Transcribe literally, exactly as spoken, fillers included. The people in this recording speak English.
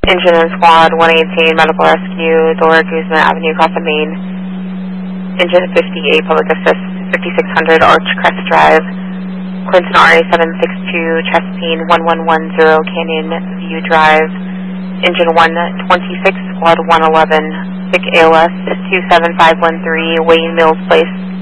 Engine and Squad one eighteen, Medical Rescue, Dora Guzman Avenue, Costa, Maine. Engine fifty-eight, Public Assist, fifty-six hundred Arch Crest Drive. Clinton R A seven six two, Chespine one one one zero, Canyon View Drive. Engine one twenty-six, Squad one eleven, Vic A L S two seven five one three, Wayne Mills Place.